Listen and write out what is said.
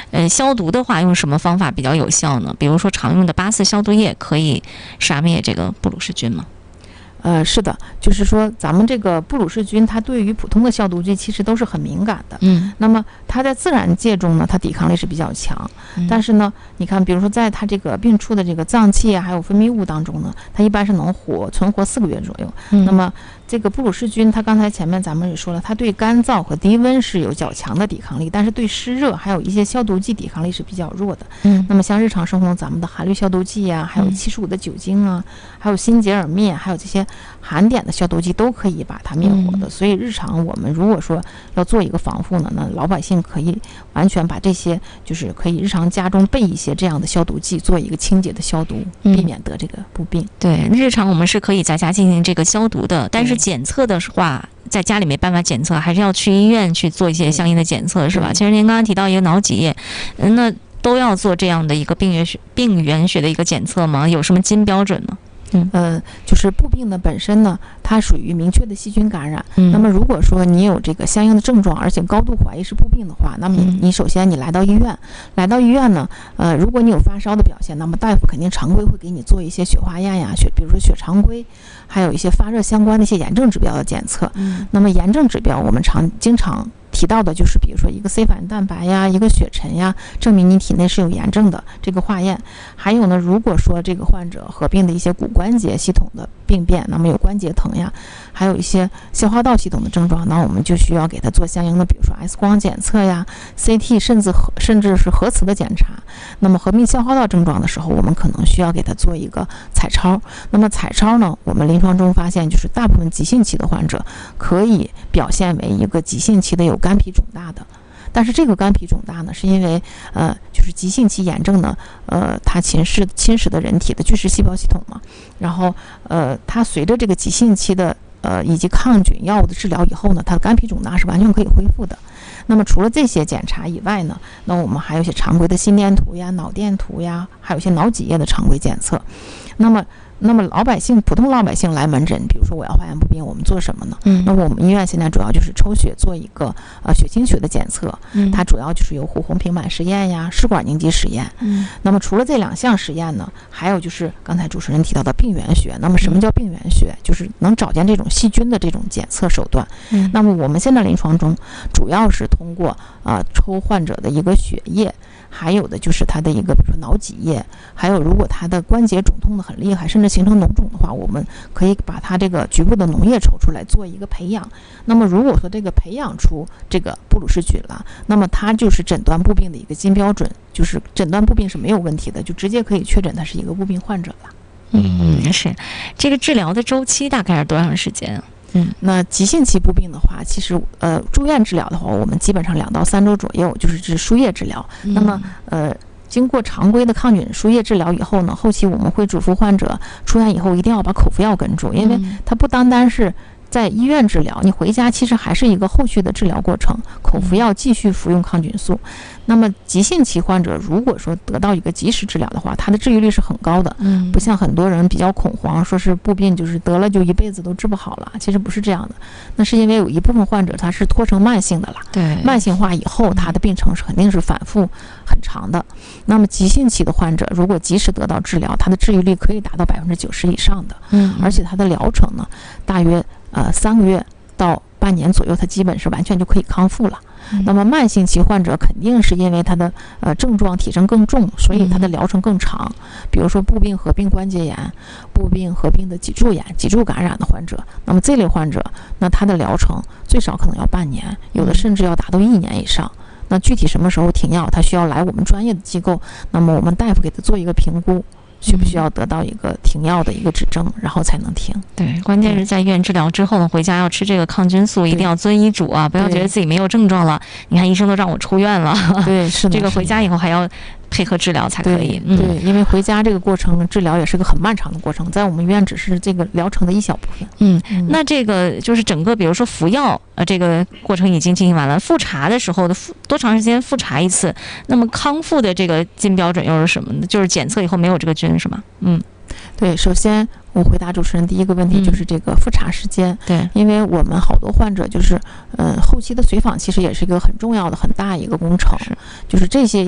消毒的话，用什么方法比较有效呢？比如说常用的8·4消毒液可以杀灭这个布鲁氏菌吗？ 是的，就是说咱们这个布鲁氏菌，它对于普通的消毒剂其实都是很敏感的。那么它在自然界中呢，它抵抗力是比较强。但是呢，你看，比如说在它这个病处的这个脏器啊，还有分泌物当中呢，它一般是能存活4个月左右。那么这个布鲁氏菌，它刚才前面咱们也说了，它对干燥和低温是有较强的抵抗力，但是对湿热还有一些消毒剂抵抗力是比较弱的。那么像日常生活中咱们的含氯消毒剂啊，还有75的酒精啊，还有辛杰尔灭，还有这些含碘的消毒剂都可以把它灭活的。所以日常我们如果说要做一个防护呢，那老百姓可以完全把这些，就是可以日常家中备一些这样的消毒剂，做一个清洁的消毒，避免得这个布病。 对，日常我们是可以在家进行这个消毒的，但是检测的话，在家里没办法检测，还是要去医院去做一些相应的检测，是吧？其实您刚刚提到一个脑脊液，那都要做这样的一个病原学的一个检测吗？有什么金标准呢？ 就是布病的本身呢，它属于明确的细菌感染。那么如果说你有这个相应的症状，而且高度怀疑是布病的话，那么你首先你来到医院呢，如果你有发烧的表现，那么大夫肯定常规会给你做一些血化验呀，比如说血常规，还有一些发热相关的一些炎症指标的检测。那么炎症指标我们经常提到的就是比如说一个 C 反应蛋白呀，一个血沉呀，证明你体内是有炎症的这个化验。还有呢，如果说这个患者合并的一些骨关节系统的病变，那么有关节疼呀，还有一些消化道系统的症状，那我们就需要给他做相应的，比如说 X 光检测呀、CT， 甚至是核磁的检查。那么合并消化道症状的时候，我们可能需要给他做一个彩超。那么彩超呢，我们临床中发现，就是大部分急性期的患者可以表现为一个急性期的有肝脾肿大的。但是这个肝脾肿大呢，是因为就是急性期炎症呢，它侵蚀的人体的巨噬细胞系统嘛。然后它随着这个急性期的以及抗菌药物的治疗以后呢，它的肝脾肿大是完全可以恢复的。那么除了这些检查以外呢，那我们还有一些常规的心电图呀、脑电图呀，还有一些脑脊液的常规检测。那么普通老百姓来门诊，比如说我要化验布病，我们做什么呢？那我们医院现在主要就是抽血做一个血清学的检测，它主要就是有虎红平板实验呀、试管凝集实验。那么除了这2项实验呢，还有就是刚才主持人提到的病原学。那么什么叫病原学？就是能找见这种细菌的这种检测手段。那么我们现在临床中主要是通过抽患者的一个血液，还有的就是他的一个比如说脑脊液，还有如果他的关节肿痛的很厉害，甚至形成脓肿的话，我们可以把他这个局部的脓液抽出来做一个培养。那么如果说这个培养出这个布鲁氏菌了，那么它就是诊断布病的一个金标准，就是诊断布病是没有问题的，就直接可以确诊他是一个布病患者了。 是。这个治疗的周期大概是多长时间啊？ 那急性期布病的话，其实住院治疗的话，我们基本上2到3周左右，就是输液治疗。那么经过常规的抗菌输液治疗以后呢，后期我们会嘱咐患者出院以后一定要把口服药跟住，因为它不单单是在医院治疗，你回家其实还是一个后续的治疗过程，口服药继续服用抗菌素。那么急性期患者如果说得到一个及时治疗的话，它的治愈率是很高的。不像很多人比较恐慌，说是布病就是得了就一辈子都治不好了，其实不是这样的。那是因为有一部分患者他是拖成慢性的了，对，慢性化以后他的病程是肯定是反复很长的。那么急性期的患者如果及时得到治疗，他的治愈率可以达到90%以上的。而且他的疗程呢，大约3个月到半年左右，他基本是完全就可以康复了。那么慢性期患者肯定是因为他的症状体征更重，所以他的疗程更长。比如说布病合并关节炎、布病合并的脊柱炎、脊柱感染的患者，那么这类患者，那他的疗程最少可能要半年，有的甚至要达到1年以上。那具体什么时候停药，他需要来我们专业的机构，那么我们大夫给他做一个评估，需不需要得到一个停药的一个指征，然后才能停。对， 关键是在医院治疗之后呢，回家要吃这个抗菌素，一定要遵医嘱啊，不要觉得自己没有症状了，你看医生都让我出院了， 对，是的， 这个回家以后还要配合治疗才可以。 对，因为回家这个过程治疗也是个很漫长的过程，在我们医院只是这个疗程的一小部分。 那这个就是整个比如说服药这个过程已经进行完了，复查的时候的多长时间复查一次？那么康复的这个金标准又是什么呢？就是检测以后没有这个菌是吗？ 对，首先我回答主持人第一个问题就是这个复查时间。 对， 因为我们好多患者就是后期的随访其实也是一个很重要的很大一个工程，就是这些